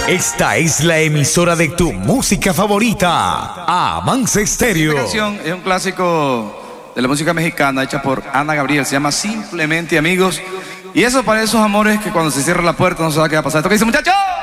Esta es la emisora de tu música favorita, Avance Estéreo. Esta canción es un clásico de la música mexicana hecha por Ana Gabriel. Se llama Simplemente Amigos. Y eso para esos amores que cuando se cierra la puerta no sabe qué va a pasar. ¿Esto qué dice, muchachos?